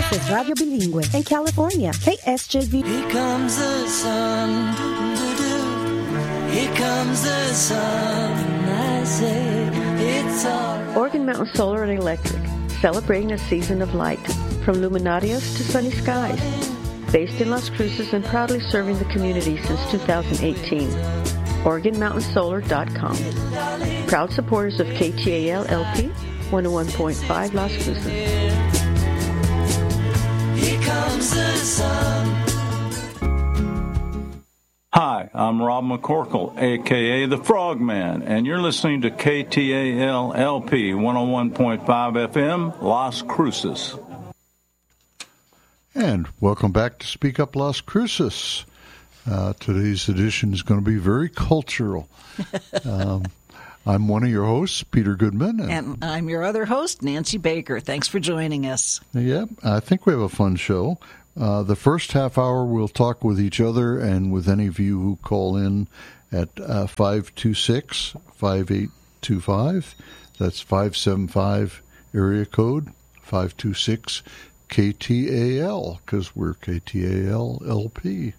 This is Radio Bilingüe en California, KSJV. Here comes the sun, doo-doo-doo. Here comes the sun, I say it's all. Organ Mountain Solar and Electric, celebrating a season of light, from luminarias to sunny skies. Based in Las Cruces and proudly serving the community since 2018. OregonMountainSolar.com. Proud supporters of KTAL LP 101.5 Las Cruces. Here comes the sun. Hi, I'm Rob McCorkle, a.k.a. The Frogman, and you're listening to KTAL LP 101.5 FM, Las Cruces. And welcome back to Speak Up Las Cruces. Today's edition is going to be very cultural. I'm one of your hosts, Peter Goodman. And I'm your other host, Nancy Baker. Thanks for joining us. Yeah, I think we have a fun show. The first half hour, we'll talk with each other and with any of you who call in at 526-5825. That's 575 area code 526 KTAL, because we're KTAL LP.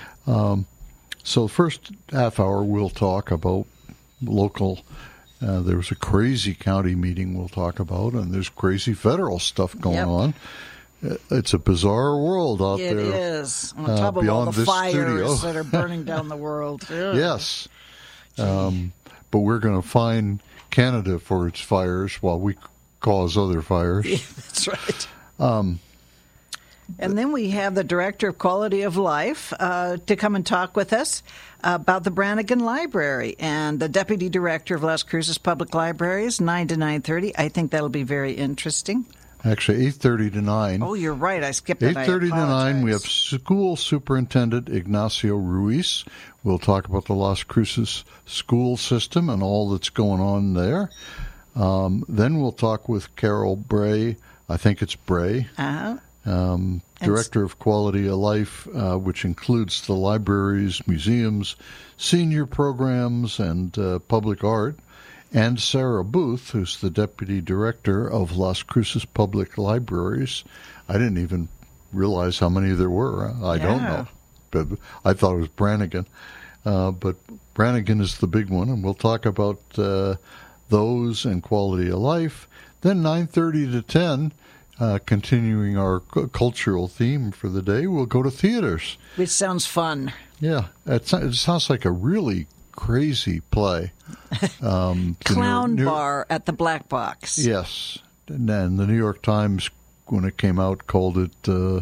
So first half hour, we'll talk about local. There was a crazy county meeting we'll talk about, and there's crazy federal stuff going on. It's a bizarre world out there. It is. On top of all the fires that are burning down the world. Yes. But we're going to fine Canada for its fires while we cause other fires. Yeah, that's right. And then we have the Director of Quality of Life to come and talk with us about the Brannigan Library, and the Deputy Director of Las Cruces Public Libraries, 9 to 9:30. I think that'll be very interesting. Actually, 8:30 to 9. Oh, you're right. I skipped it. 8:30 to 9, we have School Superintendent Ignacio Ruiz. We'll talk about the Las Cruces school system and all that's going on there. Then we'll talk with Carol Bray. I think it's Bray. Director of Quality of Life, which includes the libraries, museums, senior programs, and public art. And Sarah Booth, who's the Deputy Director of Las Cruces Public Libraries. I didn't even realize how many there were. I don't know. But I thought it was Brannigan. But Brannigan is the big one, and we'll talk about those and quality of life. Then 9:30 to 10, continuing our cultural theme for the day, we'll go to theaters. Which sounds fun. Yeah, it sounds like a really crazy play. Clown Bar at the Black Box. Yes. And then the New York Times, when it came out, called it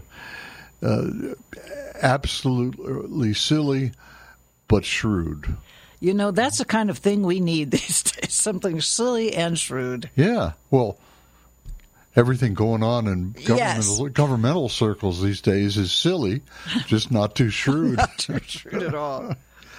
absolutely silly but shrewd. You know, that's the kind of thing we need these days, something silly and shrewd. Yeah. Well, everything going on in governmental circles these days is silly, just not too shrewd. Not too shrewd at all.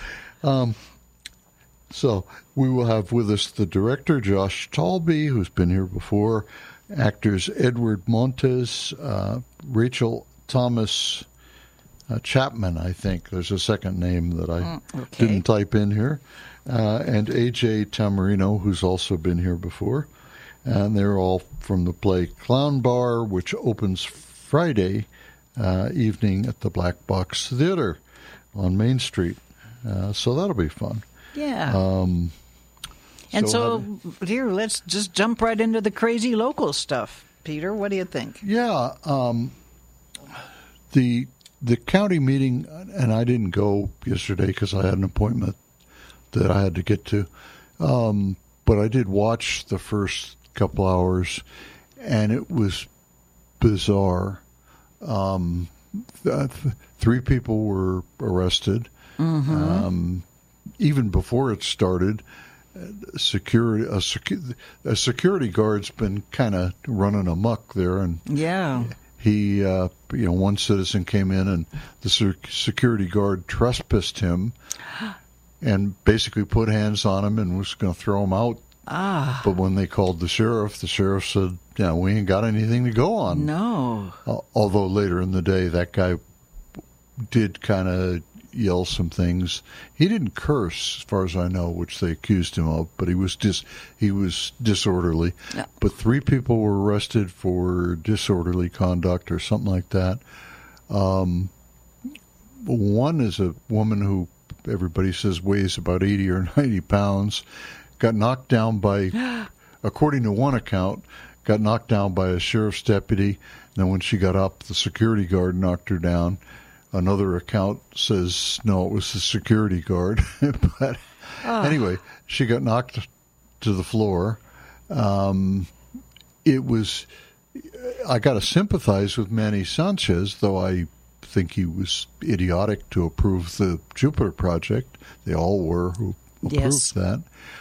So we will have with us the director, Josh Talby, who's been here before, actors Edward Montes, Rachel Thomas Chapman, I think. There's a second name that I didn't type in here, and A.J. Tamarino, who's also been here before. And they're all from the play Clown Bar, which opens Friday evening at the Black Box Theater on Main Street. So that'll be fun. Yeah. And so here, let's just jump right into the crazy local stuff. Peter, what do you think? Yeah. The county meeting, and I didn't go yesterday because I had an appointment that I had to get to, but I did watch the first couple hours, and it was bizarre. 3 people were arrested. Mm-hmm. Even before it started, a security guard's been kind of running amok there, and he, one citizen came in and the security guard trespassed him, and basically put hands on him and was going to throw him out. But when they called the sheriff said, "Yeah, we ain't got anything to go on." No. Although later in the day, that guy did kind of yell some things. He didn't curse, as far as I know, which they accused him of, but he was disorderly. Yeah. But 3 people were arrested for disorderly conduct or something like that. One is a woman who everybody says weighs about 80 or 90 pounds, got knocked down by, according to one account, got knocked down by a sheriff's deputy. Then when she got up, the security guard knocked her down. Another account says, no, it was the security guard. But anyway, she got knocked to the floor. It was, I got to sympathize with Manny Sanchez, though I think he was idiotic to approve the Jupiter project. They all were who approved that.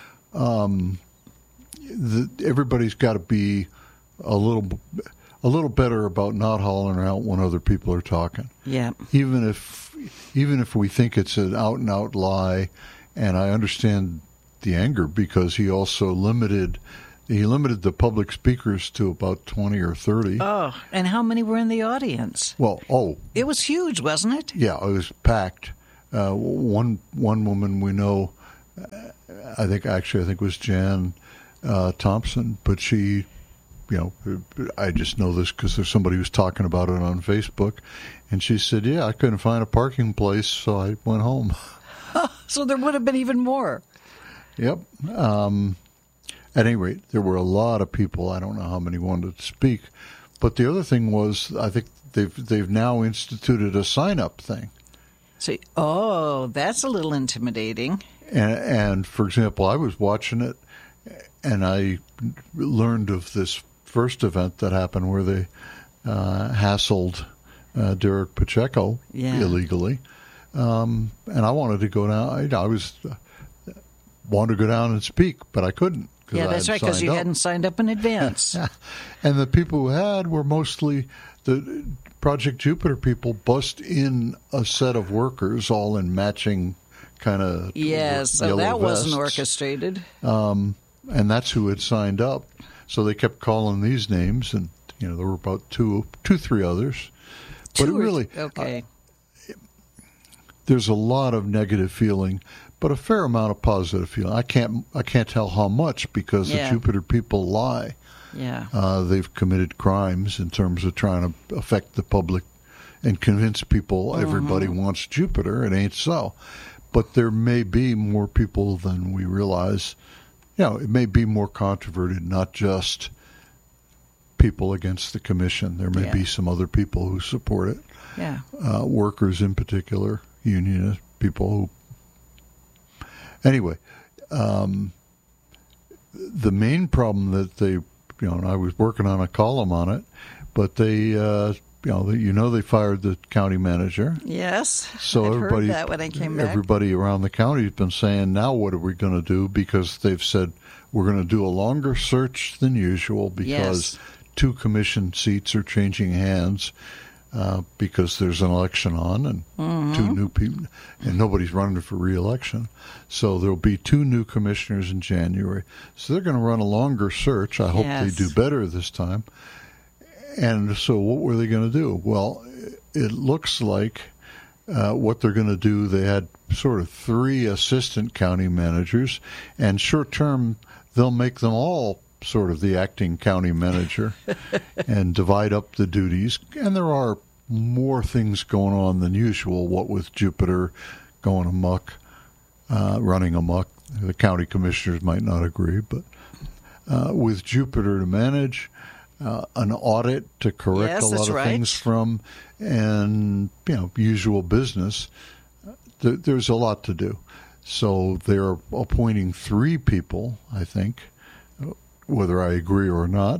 Everybody's got to be a little better about not hollering out when other people are talking. Yeah. Even if we think it's an out and out lie, and I understand the anger because he also limited the public speakers to about 20 or 30. Oh, and how many were in the audience? Well, it was huge, wasn't it? Yeah, it was packed. One woman we know, I think it was Jan Thompson, but she, I just know this because there's somebody who's talking about it on Facebook, and she said, "Yeah, I couldn't find a parking place, so I went home." So there would have been even more. Yep. At any rate, there were a lot of people. I don't know how many wanted to speak, but the other thing was, I think they've now instituted a sign-up thing. So, that's a little intimidating. And for example, I was watching it, and I learned of this first event that happened where they hassled Derek Pacheco illegally, and I wanted to go down. I wanted to go down and speak, but I couldn't. Yeah, that's right, because you hadn't signed up in advance. And the people who had were mostly the Project Jupiter people, bust in a set of workers all in matching kind of so that wasn't orchestrated. And that's who had signed up. So they kept calling these names, and there were about two, 3 others. But there's a lot of negative feeling, but a fair amount of positive feeling. I can't tell how much because the Jupiter people lie. Yeah, they've committed crimes in terms of trying to affect the public and convince people everybody wants Jupiter. It ain't so. But there may be more people than we realize. It may be more controverted, not just people against the commission. There may be some other people who support it. Yeah, workers in particular, union people who. Anyway, the main problem that they, and I was working on a column on it, but they, they fired the county manager. Yes, so I've heard that when I came back. Everybody around the county has been saying, now what are we going to do? Because they've said we're going to do a longer search than usual because 2 commission seats are changing hands. Because there's an election on and 2 new people, and nobody's running for re-election. So there'll be 2 new commissioners in January. So they're going to run a longer search. I hope they do better this time. And so what were they going to do? Well, it looks like what they're going to do, they had sort of 3 assistant county managers, and short-term they'll make them all sort of the acting county manager and divide up the duties. And there are more things going on than usual, what with Jupiter going amok, running amok. The county commissioners might not agree, but with Jupiter to manage, an audit to correct a lot of things from, and usual business, there's a lot to do. So they're appointing 3 people, I think, whether I agree or not.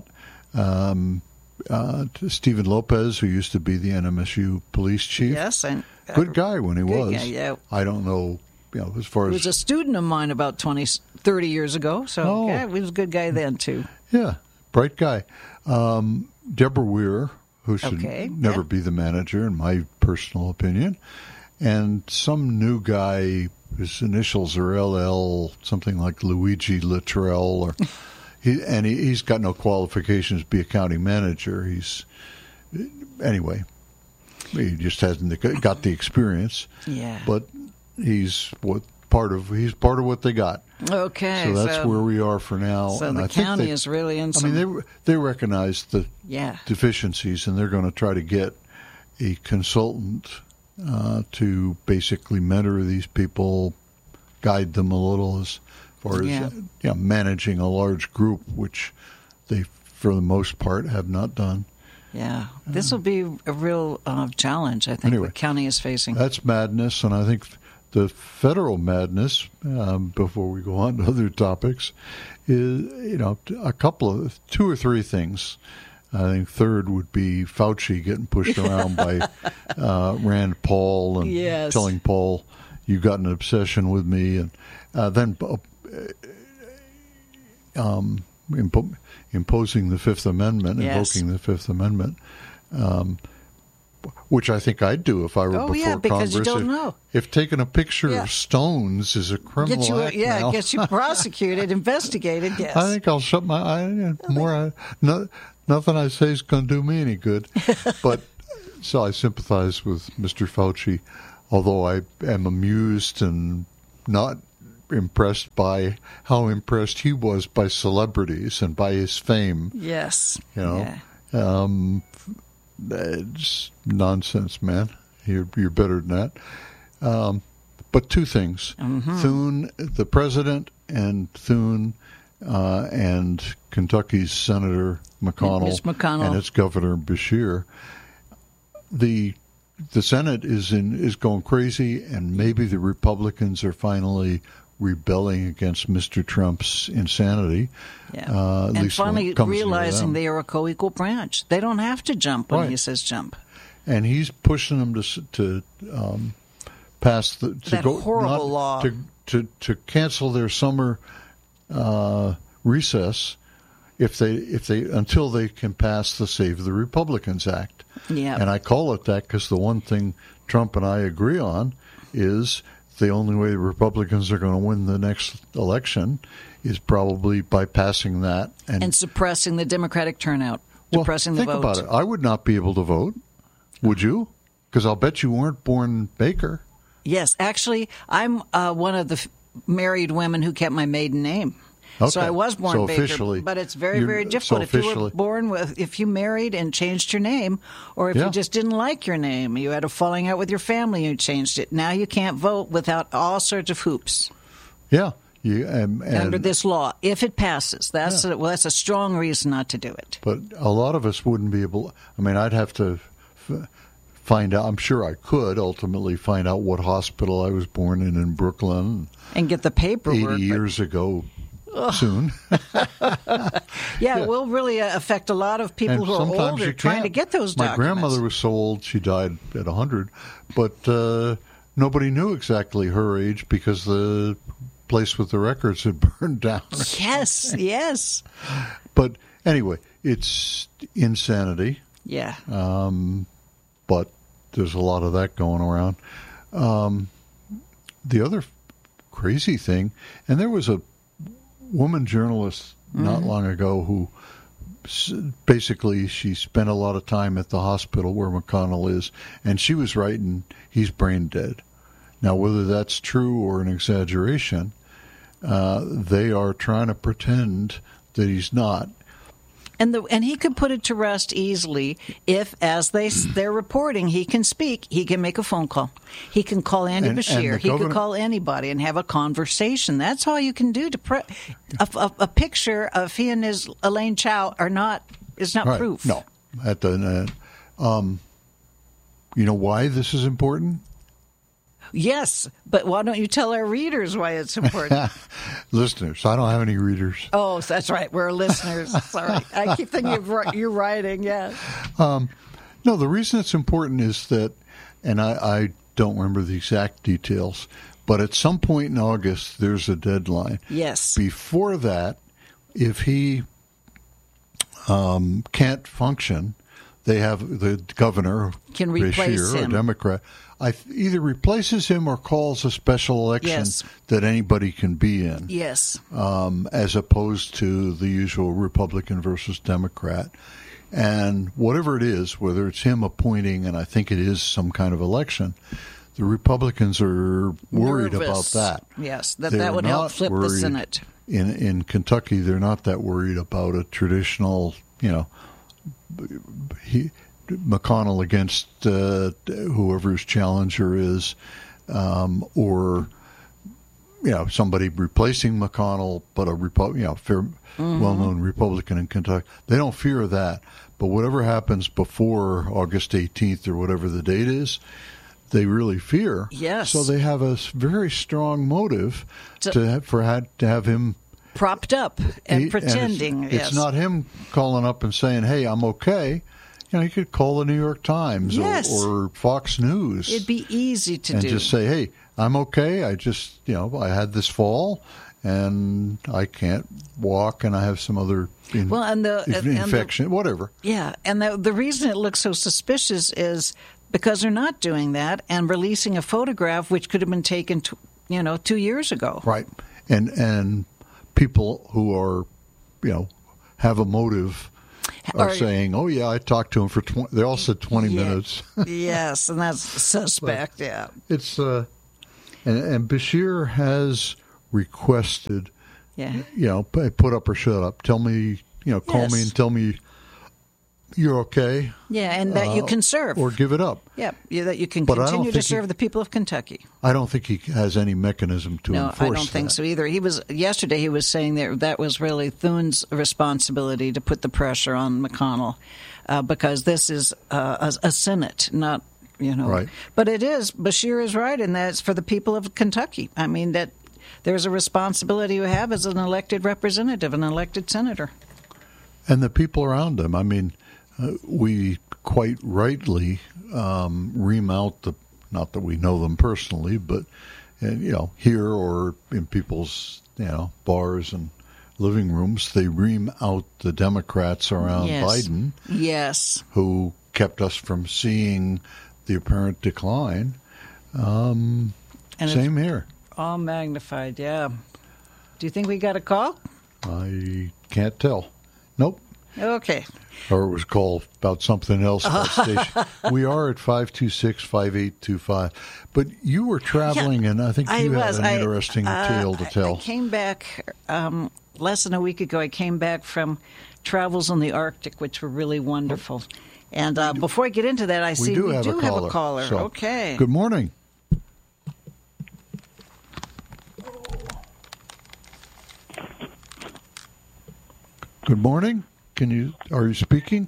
Stephen Lopez, who used to be the NMSU police chief. Yes, and good guy when he was. Guy, yeah. I don't know, as far as... He was a student of mine about 30 years ago, so he was a good guy then, too. Yeah, bright guy. Deborah Weir, who should never be the manager, in my personal opinion. And some new guy, his initials are LL, something like Luigi Luttrell, or... He's got no qualifications to be a county manager. Anyway. He just hasn't got the experience. Yeah. But he's part of what they got. Okay. So that's where we are for now. So and the I think county is really in some... I mean, they recognize the deficiencies, and they're going to try to get a consultant to basically mentor these people, guide them a little as far as managing a large group, which they, for the most part, have not done. Yeah, this will be a real challenge, I think, anyway, the county is facing. That's madness, and I think the federal madness, before we go on to other topics, is, two or three things. I think third would be Fauci getting pushed around by Rand Paul and telling Paul, "You got an obsession with me," and then imposing the Fifth Amendment, invoking the Fifth Amendment, which I think I'd do if I were before because Congress. You don't know. If taking a picture of stones is a criminal act now. Gets you prosecuted, investigated, yes. I think I'll shut my eye. Nothing I say is going to do me any good. But so I sympathize with Mr. Fauci, although I am amused and not impressed by how impressed he was by celebrities and by his fame. Yes. It's nonsense, man. You're better than that. But two things. Mm-hmm. Thune, the president, and Thune and Kentucky's Senator McConnell, and its Governor Beshear. The Senate is going crazy, and maybe the Republicans are finally rebelling against Mr. Trump's insanity. Yeah. And finally realizing they are a co-equal branch. They don't have to jump when he says jump. And he's pushing them to pass horrible law to cancel their summer recess if they until they can pass the Save the Republicans Act. Yeah. And I call it that because the one thing Trump and I agree on is the only way the Republicans are going to win the next election is probably by passing that and suppressing the Democratic turnout, suppressing the vote. Think about it. I would not be able to vote. Would you? Because I'll bet you weren't born Baker. Yes. Actually, I'm one of the married women who kept my maiden name. Okay. So I was born Baker, but it's very, very difficult. If you were born if you married and changed your name, or if you just didn't like your name, you had a falling out with your family and you changed it. Now you can't vote without all sorts of hoops. Yeah. Under this law, if it passes, that's a strong reason not to do it. But a lot of us wouldn't be able. I mean, I'd have to find out. I'm sure I could ultimately find out what hospital I was born in Brooklyn, and get the paperwork 80 years ago. Soon. It will really affect a lot of people who are older trying to get those documents. My grandmother was so old, she died at 100, but nobody knew exactly her age because the place with the records had burned down. Yes. But anyway, it's insanity. Yeah. But there's a lot of that going around. The other crazy thing, and there was a woman journalist not long ago who basically she spent a lot of time at the hospital where McConnell is, and she was writing, he's brain dead. Now, whether that's true or an exaggeration, they are trying to pretend that he's not. And he could put it to rest easily if, as they're reporting, he can speak. He can make a phone call. He can call Andy Beshear. He could call anybody and have a conversation. That's all you can do to a picture of he and his Elaine Chao is not proof. No, you know why this is important? Yes, but why don't you tell our readers why it's important? Listeners. I don't have any readers. Oh, that's right. We're listeners. Sorry. I keep thinking you're writing, yeah. No, the reason it's important is that, and I don't remember the exact details, but at some point in August, there's a deadline. Yes. Before that, if he can't function, they have the governor, can replace Beshear, him. A Democrat, either replaces him or calls a special election that anybody can be in. Yes. As opposed to the usual Republican versus Democrat. And whatever it is, whether it's him appointing, and I think it is some kind of election, the Republicans are worried Nervous. about that. Yes, that They're would help not flip the worried. Senate. In Kentucky, they're not that worried about a traditional, McConnell against whoever his challenger is, or somebody replacing McConnell, but a well-known Republican in Kentucky. They don't fear that. But whatever happens before August 18th or whatever the date is, they really fear. Yes. So they have a very strong motive to have him propped up and pretending. It's not him calling up and saying, "Hey, I'm okay." He could call the New York Times or Fox News. It'd be easy to do. And just say, "Hey, I'm okay. I just, I had this fall, and I can't walk, and I have some other infection, whatever." Yeah, and the reason it looks so suspicious is because they're not doing that and releasing a photograph which could have been taken, 2 years ago. Right, and people who are, have a motive are saying, "Oh yeah, I talked to him for 20." They all said 20 minutes. Yes, and that's suspect. Yeah, it's and Beshear has requested, put up or shut up. Tell me, call me and tell me you're okay. Yeah, and that you can serve. Or give it up. Yeah, that you can continue to serve the people of Kentucky. I don't think he has any mechanism to enforce that. No, I don't think so either. Yesterday he was saying that was really Thune's responsibility to put the pressure on McConnell because this is a Senate, not, Right. But it is, Beshear is right, and that's for the people of Kentucky. I mean, that there's a responsibility you have as an elected representative, an elected senator. And the people around him. I mean, we quite rightly ream out not that we know them personally, but here or in people's bars and living rooms, they ream out the Democrats around Biden, who kept us from seeing the apparent decline. And same here. All magnified, yeah. Do you think we got a call? I can't tell. Nope. Okay. Or it was called about something else about station. We are at 526-5825. But you were traveling, and I think you had an interesting tale to tell. I came back less than a week ago. I came back from travels on the Arctic, which were really wonderful. And before I get into that, I see we do have a caller. So, okay. Good morning. Good morning. Are you speaking?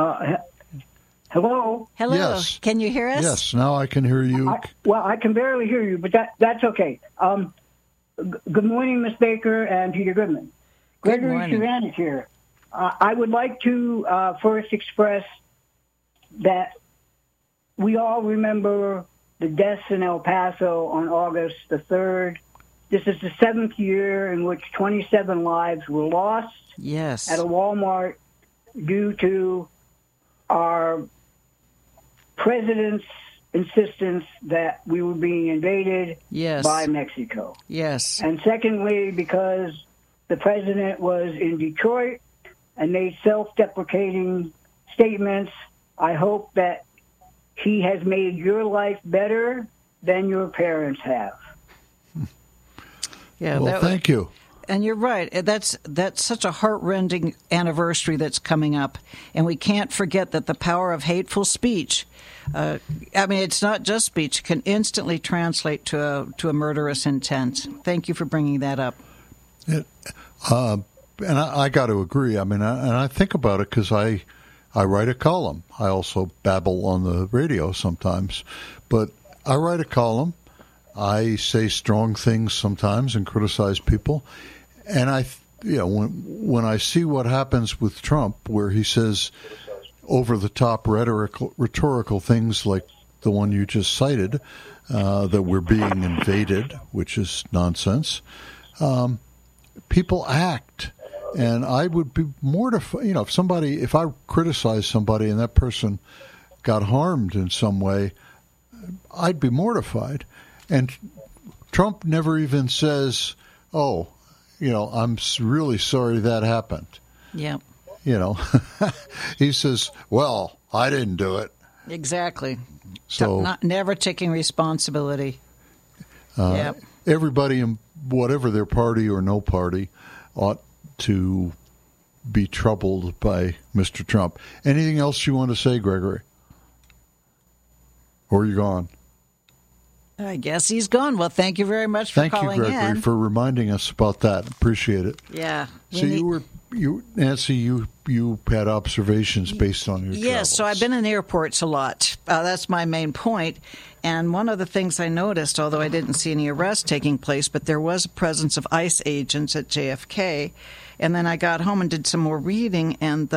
Hello? Hello. Yes. Can you hear us? Yes, now I can hear you. I can barely hear you, but that's okay. Good morning, Miss Baker and Peter Goodman. Gregory Suranik here. I would like to first express that we all remember the deaths in El Paso on August the 3rd. This is the 7th year in which 27 lives were lost at a Walmart due to our president's insistence that we were being invaded by Mexico. Yes. And secondly, because the president was in Detroit and made self-deprecating statements, I hope that he has made your life better than your parents have. Yeah. Well, thank you. And you're right. That's such a heartrending anniversary that's coming up, and we can't forget that the power of hateful speech. It's not just speech; it can instantly translate to a murderous intent. Thank you for bringing that up. And I got to agree. I mean, I think about it because I write a column. I also babble on the radio sometimes, but I write a column. I say strong things sometimes and criticize people. And when I see what happens with Trump, where he says over-the-top rhetorical things like the one you just cited, that we're being invaded, which is nonsense, people act. And I would be mortified, if I criticize somebody and that person got harmed in some way, I'd be mortified. And Trump never even says, I'm really sorry that happened. Yeah. he says, well, I didn't do it. Exactly. So never taking responsibility. Yep. Everybody, in whatever their party or no party, ought to be troubled by Mr. Trump. Anything else you want to say, Gregory? Or are you gone? I guess he's gone. Well, thank you very much for calling in. Thank you, Gregory, for reminding us about that. Appreciate it. Yeah. So Nancy, you had observations based on your travels. Yes, so I've been in airports a lot. That's my main point. And one of the things I noticed, although I didn't see any arrests taking place, but there was a presence of ICE agents at JFK. And then I got home and did some more reading, and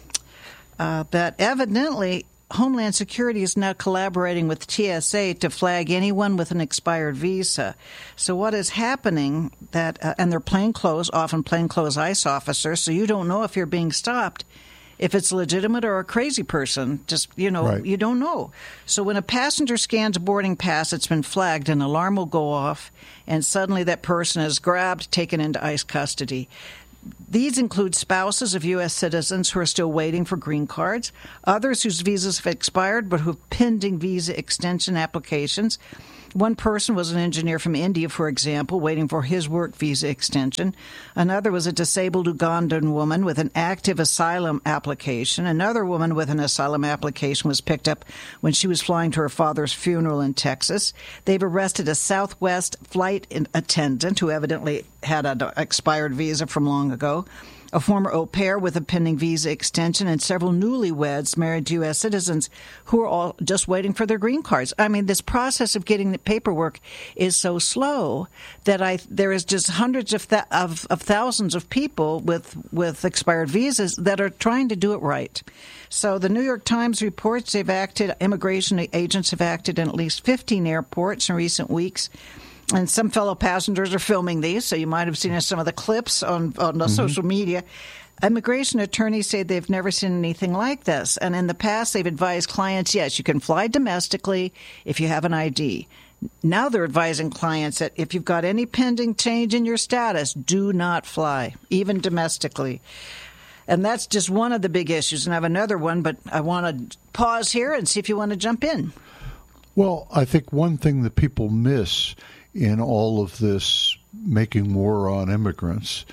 that evidently Homeland Security is now collaborating with TSA to flag anyone with an expired visa. So what is happening and they're often plainclothes ICE officers, so you don't know if you're being stopped, if it's legitimate or a crazy person. Just, Right. You don't know. So when a passenger scans a boarding pass, it's been flagged, an alarm will go off, and suddenly that person is grabbed, taken into ICE custody. These include spouses of U.S. citizens who are still waiting for green cards, others whose visas have expired but who have pending visa extension applications. One person was an engineer from India, for example, waiting for his work visa extension. Another was a disabled Ugandan woman with an active asylum application. Another woman with an asylum application was picked up when she was flying to her father's funeral in Texas. They've arrested a Southwest flight attendant who evidently had an expired visa from long ago, a former au pair with a pending visa extension, and several newlyweds married to U.S. citizens who are all just waiting for their green cards. I mean, this process of getting the paperwork is so slow there is just hundreds of thousands of people with expired visas that are trying to do it right. So the New York Times reports immigration agents have acted in at least 15 airports in recent weeks. And some fellow passengers are filming these, so you might have seen some of the clips on the social media. Immigration attorneys say they've never seen anything like this. And in the past, they've advised clients, yes, you can fly domestically if you have an ID. Now they're advising clients that if you've got any pending change in your status, do not fly, even domestically. And that's just one of the big issues. And I have another one, but I want to pause here and see if you want to jump in. Well, I think one thing that people miss in all of this making war on immigrants,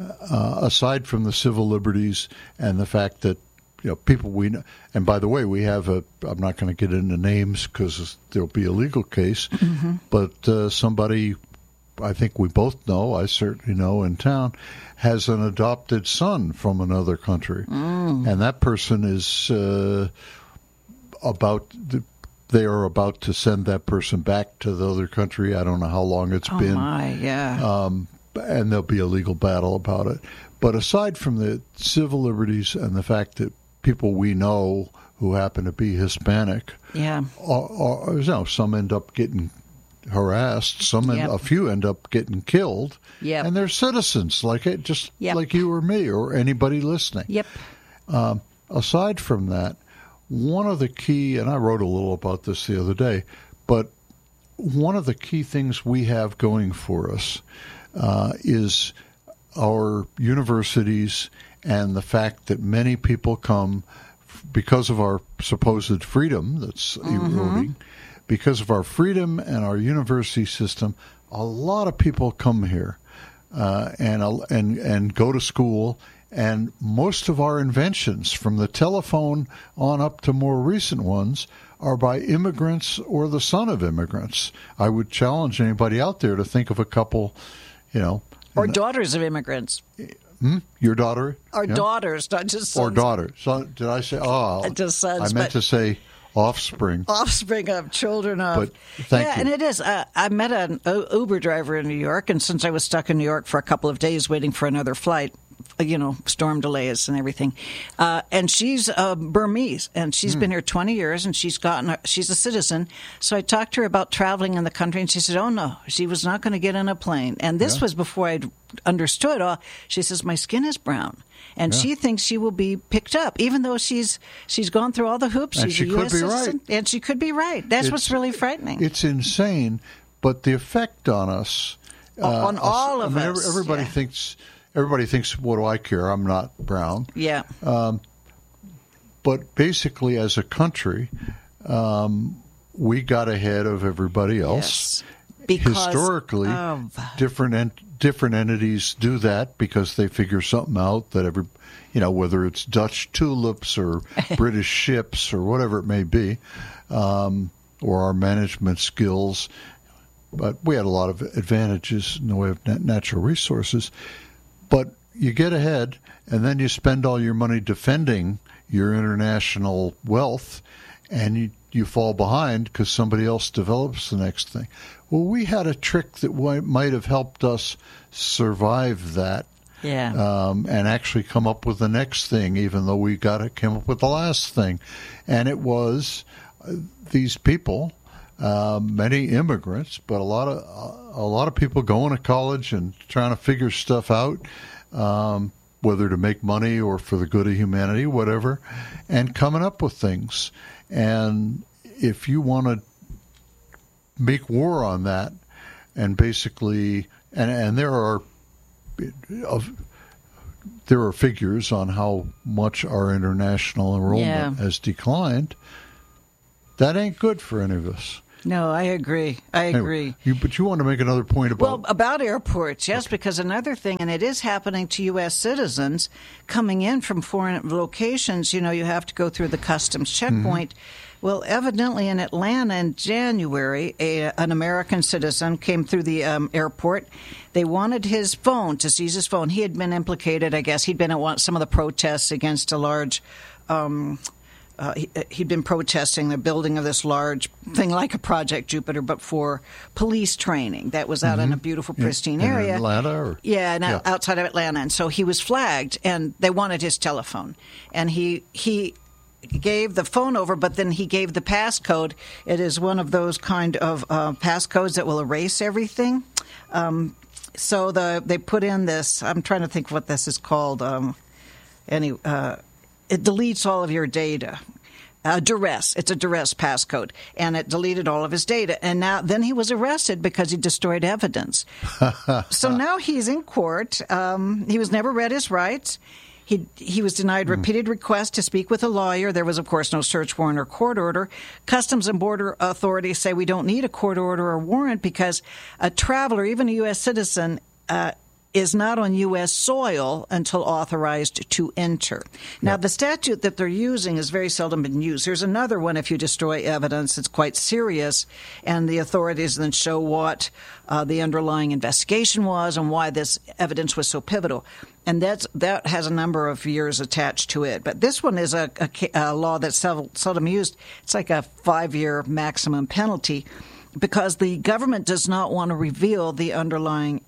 aside from the civil liberties and the fact that people we know, and by the way, we have I'm not going to get into names because there'll be a legal case, but somebody I think we both know, I certainly know in town, has an adopted son from another country, and that person is they are about to send that person back to the other country. I don't know how long it's been. And there'll be a legal battle about it. But aside from the civil liberties and the fact that people we know who happen to be Hispanic, some end up getting harassed, a few end up getting killed, and they're citizens like you or me or anybody listening. Aside from that, one of the key, and I wrote a little about this the other day, but one of the key things we have going for us is our universities and the fact that many people come because of our supposed freedom that's eroding, because of our freedom and our university system. A lot of people come here and go to school. And most of our inventions, from the telephone on up to more recent ones, are by immigrants or the son of immigrants. I would challenge anybody out there to think of a couple, or daughters of immigrants. Your daughter? Or daughters, not just sons. Or daughters. So, did I say? Just sons. I meant to say offspring. Offspring of children of. But thank you. And it is. I met an Uber driver in New York, and since I was stuck in New York for a couple of days waiting for another flight, storm delays and everything. And she's Burmese, and she's been here 20 years, and she's a citizen. So I talked to her about traveling in the country, and she said, oh, no, she was not going to get on a plane. And this was before I'd understood. She says, my skin is brown. And she thinks she will be picked up, even though she's gone through all the hoops. And she's she a could U.S. be citizen, right. And she could be right. That's what's really frightening. It's insane, but the effect on us... on all of us. Everybody thinks... everybody thinks, what do I care? I'm not brown. Yeah. But basically, as a country, we got ahead of everybody else. Yes. Because historically, different entities do that because they figure something out that whether it's Dutch tulips or British ships or whatever it may be, or our management skills. But we had a lot of advantages in the way of natural resources. But you get ahead, and then you spend all your money defending your international wealth, and you fall behind because somebody else develops the next thing. Well, we had a trick that might have helped us survive that, and actually come up with the next thing, even though we came up with the last thing. And it was these people, many immigrants, but a lot of people going to college and trying to figure stuff out, whether to make money or for the good of humanity, whatever, and coming up with things. And if you want to make war on that, and basically, and there are figures on how much our international enrollment has declined, that ain't good for any of us. No, I agree. Anyway, but you want to make another point about airports, yes, because another thing, and it is happening to U.S. citizens coming in from foreign locations, you have to go through the customs checkpoint. Well, evidently in Atlanta in January, an American citizen came through the airport. They wanted his phone, to seize his phone. He had been implicated, I guess. He'd been at some of the protests against a large he'd been protesting the building of this large thing like a Project Jupiter, but for police training. That was out in a beautiful, pristine area. In Atlanta? Outside of Atlanta. And so he was flagged, and they wanted his telephone. And he gave the phone over, but then he gave the passcode. It is one of those kind of passcodes that will erase everything. So they put in this, I'm trying to think what this is called. It deletes all of your data. Duress. It's a duress passcode. And it deleted all of his data. And then he was arrested because he destroyed evidence. So now he's in court. He was never read his rights. He was denied repeated requests to speak with a lawyer. There was, of course, no search warrant or court order. Customs and Border authorities say we don't need a court order or warrant because a traveler, even a U.S. citizen, is not on U.S. soil until authorized to enter. Now, the statute that they're using has very seldom been used. There's another one, if you destroy evidence, it's quite serious, and the authorities then show what the underlying investigation was and why this evidence was so pivotal. And that has a number of years attached to it. But this one is a law that's seldom used. It's like a 5-year maximum penalty because the government does not want to reveal the underlying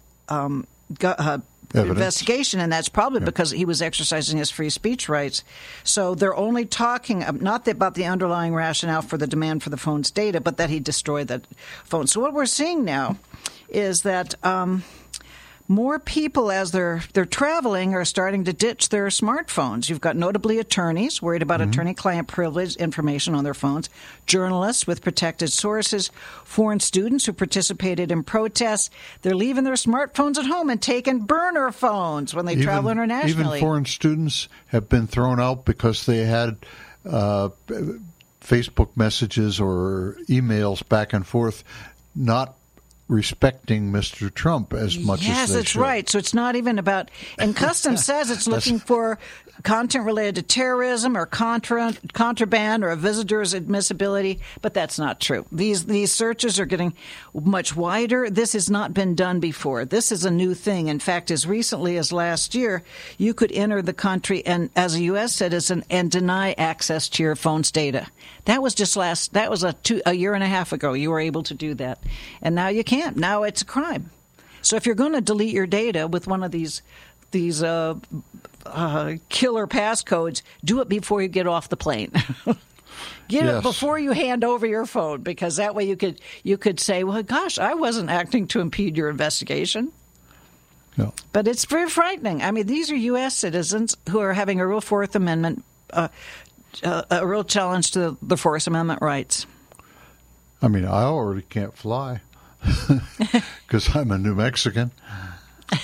investigation, and that's probably because he was exercising his free speech rights. So they're only talking not about the underlying rationale for the demand for the phone's data, but that he destroyed that phone. So what we're seeing now is that more people, as they're traveling, are starting to ditch their smartphones. You've got notably attorneys worried about attorney-client privilege information on their phones, journalists with protected sources, foreign students who participated in protests. They're leaving their smartphones at home and taking burner phones when they travel internationally. Even foreign students have been thrown out because they had Facebook messages or emails back and forth not respecting Mr. Trump as much as they should. Yes, that's right. So it's not even about, and Customs says it's looking for content related to terrorism or contraband or a visitor's admissibility, but that's not true. These searches are getting much wider. This has not been done before. This is a new thing. In fact, as recently as last year, you could enter the country and as a U.S. citizen and deny access to your phone's data. That was a year and a half ago. You were able to do that, and now you can't. Now it's a crime. So if you're going to delete your data with one of these killer passcodes, do it before you get off the plane. Get it before you hand over your phone, because that way you could say, well, gosh, I wasn't acting to impede your investigation. No. But it's very frightening. I mean, these are U.S. citizens who are having a real Fourth Amendment, a real challenge to the Fourth Amendment rights. I mean, I already can't fly because I'm a New Mexican.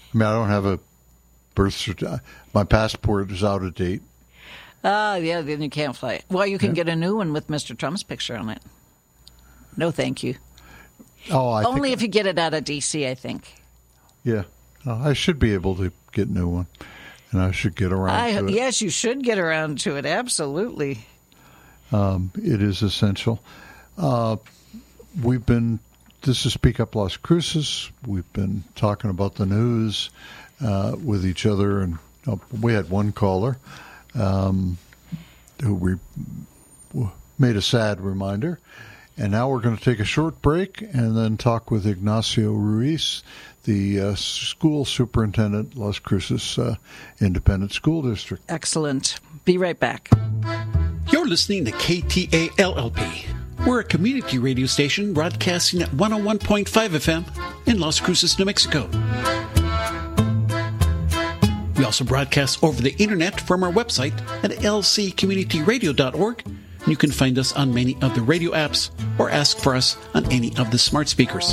I mean, I don't have a birth certificate. My passport is out of date. Yeah, then you can't fly. Well, you can get a new one with Mr. Trump's picture on it. No, thank you. Only if you get it out of D.C., I think. Yeah. I should be able to get a new one, and I should get around to it. Yes, you should get around to it, absolutely. It is essential. This is Speak Up Las Cruces. We've been talking about the news with each other, and we had one caller who made a sad reminder. And now we're going to take a short break and then talk with Ignacio Ruiz, the school superintendent, Las Cruces Independent School District. Excellent. Be right back. You're listening to KTALLP. We're a community radio station broadcasting at 101.5 FM in Las Cruces, New Mexico. We also broadcast over the internet from our website at lccommunityradio.org. You can find us on many of the radio apps or ask for us on any of the smart speakers.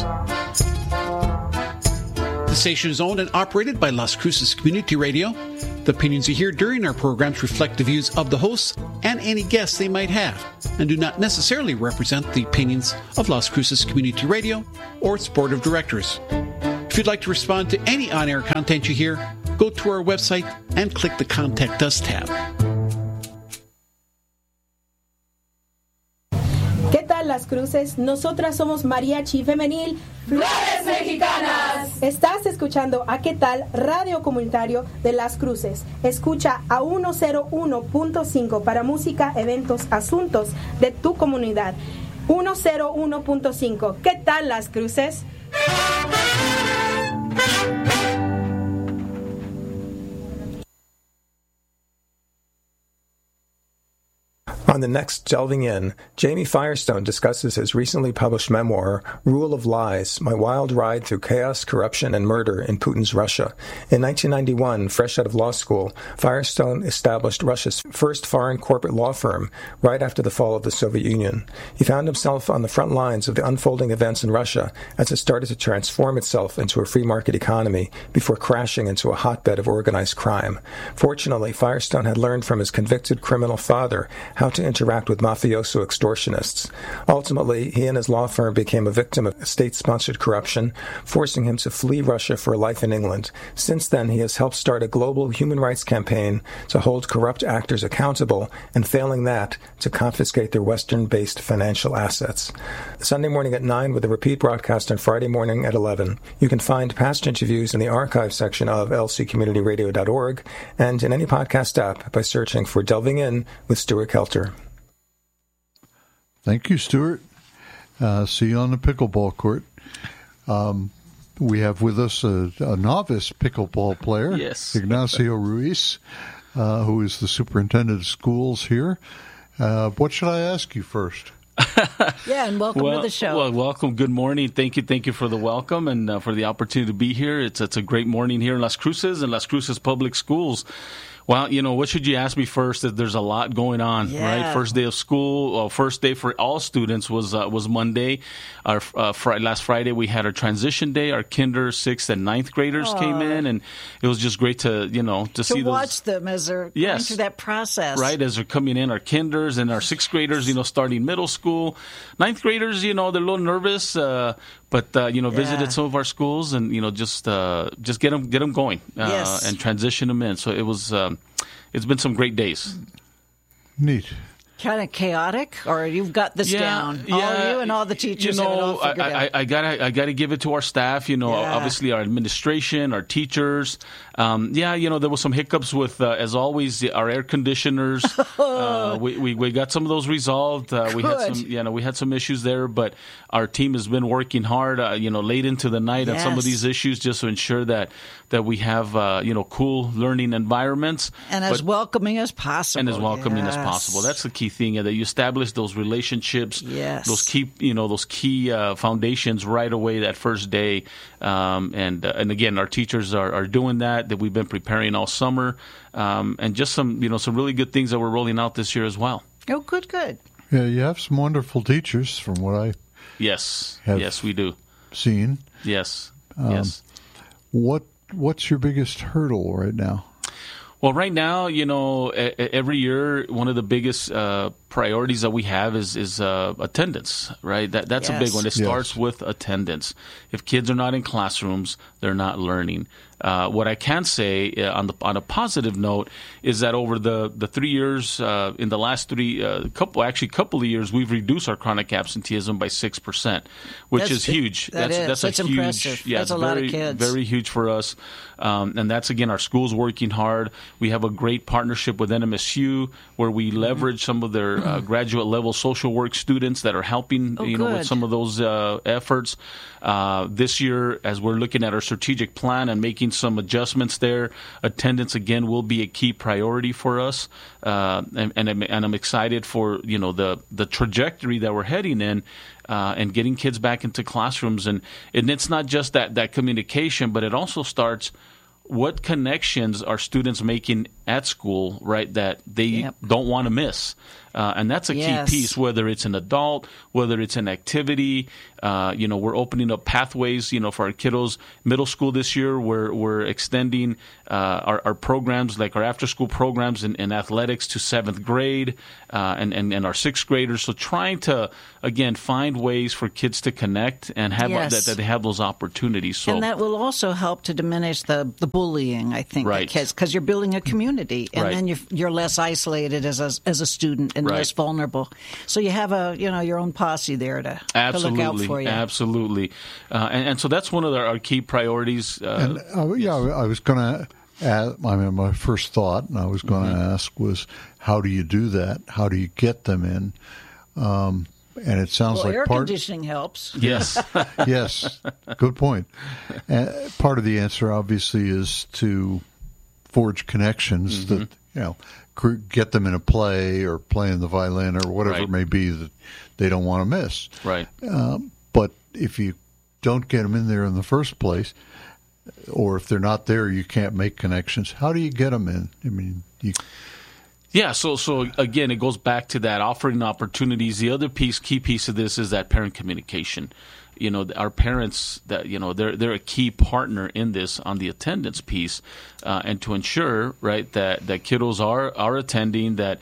The station is owned and operated by Las Cruces Community Radio. The opinions you hear during our programs reflect the views of the hosts and any guests they might have, and do not necessarily represent the opinions of Las Cruces Community Radio or its board of directors. If you'd like to respond to any on-air content you hear, go to our website and click the Contact Us tab. ¿Qué tal, Las Cruces? Nosotras somos Mariachi Femenil Flores Mexicanas. Estás escuchando a ¿Qué tal? Radio Comunitario de Las Cruces. Escucha a 101.5 para música, eventos, asuntos de tu comunidad. 101.5. ¿Qué tal, Las Cruces? On the next Delving In, Jamie Firestone discusses his recently published memoir, Rule of Lies, My Wild Ride Through Chaos, Corruption, and Murder in Putin's Russia. In 1991, fresh out of law school, Firestone established Russia's first foreign corporate law firm right after the fall of the Soviet Union. He found himself on the front lines of the unfolding events in Russia as it started to transform itself into a free market economy before crashing into a hotbed of organized crime. Fortunately, Firestone had learned from his convicted criminal father how to interact with mafioso extortionists. Ultimately, he and his law firm became a victim of state-sponsored corruption, forcing him to flee Russia for life in England. Since then, he has helped start a global human rights campaign to hold corrupt actors accountable, and failing that, to confiscate their Western-based financial assets. Sunday morning at 9 with a repeat broadcast on Friday morning at 11. You can find past interviews in the archive section of lccommunityradio.org and in any podcast app by searching for Delving In with Stuart Kelter. Thank you, Stuart. See you on the pickleball court. We have with us a novice pickleball player, yes. Ignacio Ruiz, who is the superintendent of schools here. What should I ask you first? Yeah, and welcome to the show. Well, welcome. Good morning. Thank you for the welcome and for the opportunity to be here. It's a great morning here in Las Cruces and Las Cruces Public Schools. Well, what should you ask me first? There's a lot going on, right? First day of school, first day for all students was Monday. Our last Friday we had our transition day. Our kinder, 6th, and 9th graders came in, and it was just great to see those, watch them as they're going through that process, right? As they're coming in, our kinders and our 6th graders, starting middle school. 9th graders, they're a little nervous. But visited some of our schools and just get them going and transition them in. So it was it's been some great days. Neat. Kind of chaotic, or you've got this down? All of you and all the teachers have it all figured out. I gotta give it to our staff. Obviously our administration, our teachers. There was some hiccups with, as always, our air conditioners. We got some of those resolved. We had some issues there, but our team has been working hard. Late into the night on some of these issues, just to ensure that we have cool learning environments and as welcoming as possible. That's the key thing, that you establish those relationships, those key foundations right away that first day. And again, our teachers are doing that we've been preparing all summer, and just some really good things that we're rolling out this year as well. Oh, good. Yeah, you have some wonderful teachers from what I yes, we do seen. Yes. What what's your biggest hurdle right now? Well, right now, every year, one of the biggest priorities that we have is attendance, right? That's a big one. It starts with attendance. If kids are not in classrooms, they're not learning. What I can say on a positive note is that over the 3 years, in the last couple of years, we've reduced our chronic absenteeism by 6%, which is huge. That's huge. Impressive. Yeah, that's a lot of kids. Very huge for us. And that's, again, our schools working hard. We have a great partnership with NMSU where we leverage some of their graduate level social work students that are helping with some of those efforts. This year, as we're looking at our strategic plan and making some adjustments there, attendance again will be a key priority for us, and I'm excited for the trajectory that we're heading in, and getting kids back into classrooms, and it's not just that communication, but it also starts. What connections are students making at school, right, that they don't want to miss? And that's a key piece, whether it's an adult, whether it's an activity. We're opening up pathways, for our kiddos. Middle school this year, we're extending our programs, like our after-school programs in athletics to 7th grade and our 6th graders. So trying to, again, find ways for kids to connect and have that they have those opportunities. So, and that will also help to diminish the bullying, I think, right. kids, because you're building a community, and then you're less isolated as a student and less vulnerable. So you have your own posse there to look out for you. Absolutely. And so that's one of our key priorities. I was going to add, my first thought, and I was going to ask was, how do you do that? How do you get them in? And it sounds like air conditioning helps. Yes. Yes. Good point. And part of the answer, obviously, is to forge connections that, get them in a play or playing the violin or whatever it may be that they don't want to miss. Right. But if you don't get them in there in the first place, or if they're not there, you can't make connections. How do you get them in? I mean, Yeah, so again, it goes back to that offering opportunities. The other key piece of this is that parent communication. Our parents, that they're a key partner in this on the attendance piece, and to ensure that kiddos are attending, that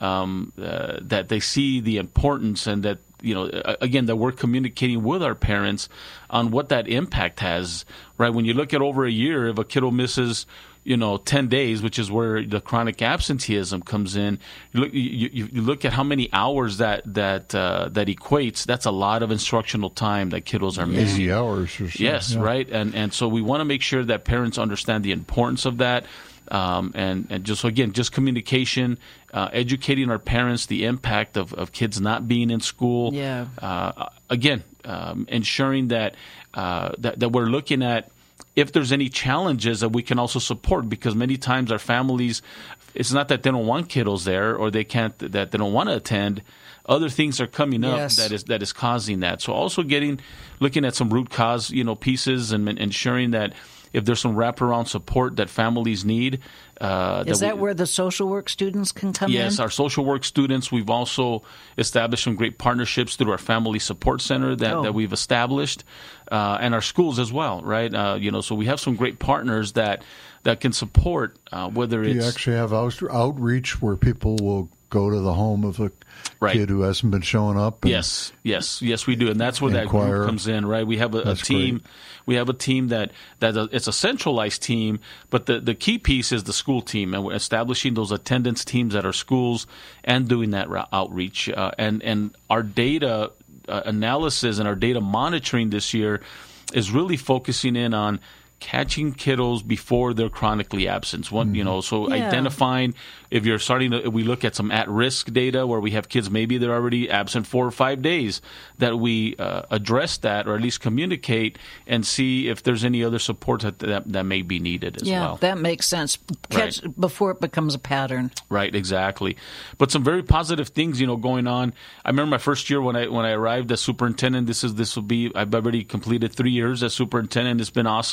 they see the importance, and that again, that we're communicating with our parents on what that impact has. Right, when you look at over a year, if a kiddo misses 10 days, which is where the chronic absenteeism comes in. You look at how many hours that equates. That's a lot of instructional time that kiddos are missing. 80 hours or so. Yes, right. And so we want to make sure that parents understand the importance of that. And just communication, educating our parents the impact of kids not being in school. Yeah. Ensuring that we're looking at if there's any challenges that we can also support, because many times our families, it's not that they don't want kiddos there or that they don't want to attend. Other things are coming up that is causing that. So also looking at some root cause, pieces, and ensuring that if there's some wraparound support that families need. Is that where the social work students can come in? Yes, our social work students. We've also established some great partnerships through our family support center that we've established, and our schools as well, right? So we have some great partners that can support, whether it's... Do you actually have outreach where people will go to the home of a kid who hasn't been showing up? Yes, we do, and that's where that group comes in, right? We have a team. Great. We have a team that it's a centralized team, but the key piece is the school team, and we're establishing those attendance teams at our schools and doing that outreach. And our data analysis and our data monitoring this year is really focusing in on catching kiddos before they're chronically absent. Identifying if we look at some at-risk data where we have kids, maybe they're already absent 4 or 5 days, that we address that or at least communicate and see if there's any other support that may be needed as well. Yeah, that makes sense. Catch before it becomes a pattern. Right, exactly. But some very positive things, going on. I remember my first year when I arrived as superintendent. I've already completed 3 years as superintendent. It's been awesome.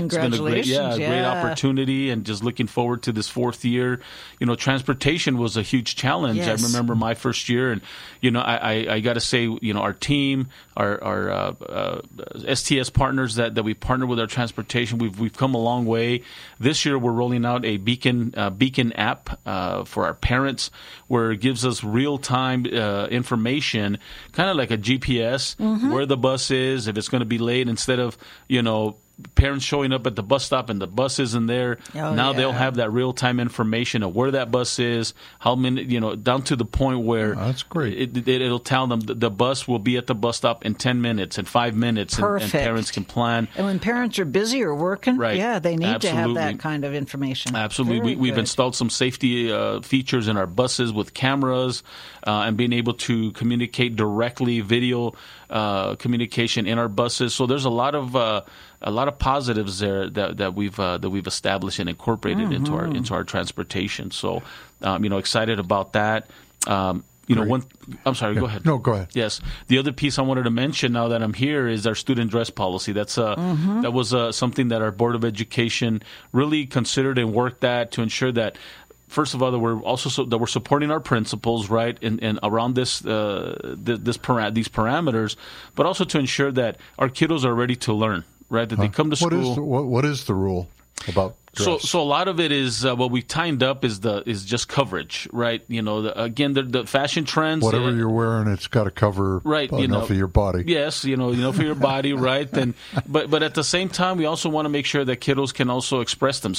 Congratulations. It's been a great opportunity, and just looking forward to this fourth year. You know, transportation was a huge challenge. Yes. I remember my first year, and, you know, I got to say, you know, our team, our STS partners that we partner with our transportation, we've come a long way. This year, we're rolling out a Beacon app for our parents, where it gives us real-time information, kind of like a GPS, where the bus is, if it's going to be late, instead of, you know, parents showing up at the bus stop and the bus isn't there. They'll have that real-time information of where that bus is, how many, you know, down to the point where that's great. It'll tell them the bus will be at the bus stop in 10 minutes, in 5 minutes, and parents can plan. And when parents are busy or working, they need to have that kind of information. Absolutely. We've installed some safety features in our buses with cameras, and being able to communicate directly, video communication in our buses. So there's a lot of positives there that we've established and incorporated into our transportation. So, you know, excited about that. You know, I'm sorry, go ahead. No, go ahead. Yes. The other piece I wanted to mention now that I'm here is our student dress policy. That's that was something that our Board of Education really considered and worked at to ensure that, first of all, that we're supporting our principals, right, and around these parameters, but also to ensure that our kiddos are ready to learn, right? That they come to school. What is the rule about dress? So a lot of it is what we timed up is just coverage, right? You know, the fashion trends. Whatever you're wearing, it's got to cover enough of your body. Yes, you know, for your body, right? And but at the same time, we also want to make sure that kiddos can also express themselves.